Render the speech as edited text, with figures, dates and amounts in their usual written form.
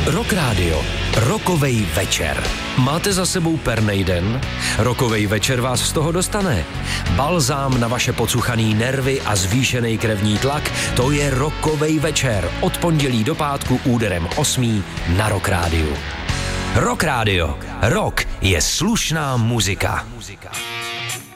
Rock Radio. Rokovej večer. Máte za sebou pernej den? Rokovej večer vás z toho dostane. Balzám na vaše pocuchaný nervy a zvýšený krevní tlak, to je Rokovej večer. Od pondělí do pátku úderem 8 na Rock Radio. Rock Radio. Rock je slušná muzika.